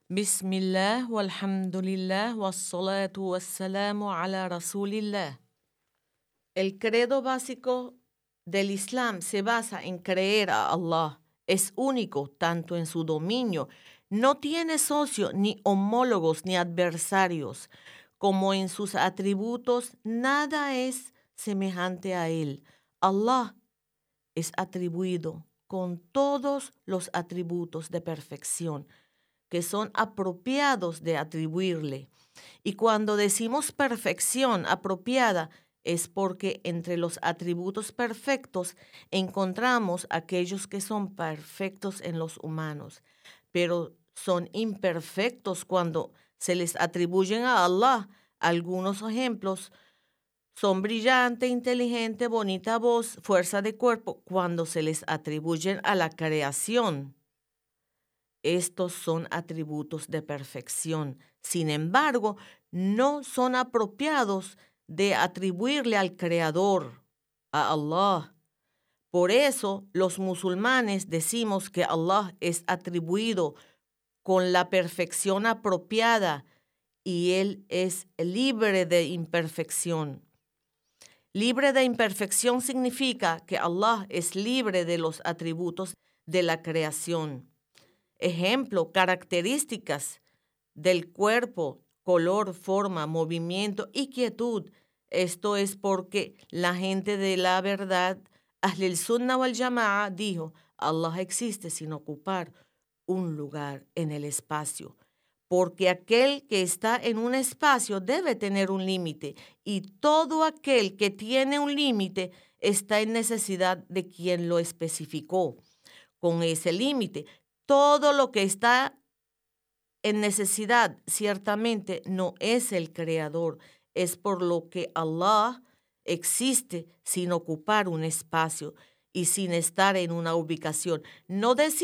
Bismillah, walhamdulillah, wassalatu wassalamu ala rasulillah. El credo básico del Islam se basa en creer a Allah. Es único tanto en su dominio, no tiene socio, ni homólogos, ni adversarios, como en sus atributos, nada es semejante a él. Allah es atribuido con todos los atributos de perfección que son apropiados de atribuirle. Y cuando decimos perfección apropiada, es porque entre los atributos perfectos encontramos aquellos que son perfectos en los humanos, pero son imperfectos cuando se les atribuyen a Allah. Algunos ejemplos son brillante, inteligente, bonita voz, fuerza de cuerpo, cuando se les atribuyen a la creación. Estos son atributos de perfección. Sin embargo, no son apropiados de atribuirle al Creador, a Allah. Por eso los musulmanes decimos que Allah es atribuido con la perfección apropiada y Él es libre de imperfección. Libre de imperfección significa que Allah es libre de los atributos de la creación. Ejemplo, características del cuerpo, color, forma, movimiento y quietud. Esto es porque la gente de la verdad, Ahlul Sunnah wal Jama'a, dijo, Allah existe sin ocupar un lugar en el espacio, porque aquel que está en un espacio debe tener un límite, y todo aquel que tiene un límite está en necesidad de quien lo especificó con ese límite. Todo lo que está en necesidad ciertamente no es el creador, es por lo que Allah existe sin ocupar un espacio y sin estar en una ubicación. No decir